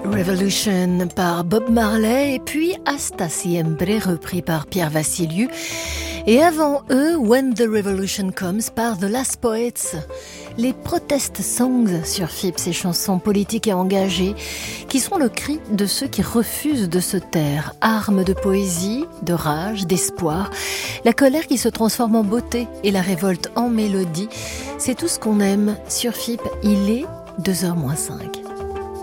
Revolution par Bob Marley et puis Hasta Siempre repris par Pierre Vassiliou. Et avant eux, When the Revolution Comes par The Last Poets. Les protest songs sur FIP, ces chansons politiques et engagées qui sont le cri de ceux qui refusent de se taire. Armes de poésie, de rage, d'espoir. La colère qui se transforme en beauté et la révolte en mélodie. C'est tout ce qu'on aime sur FIP. Il est 2h moins 5.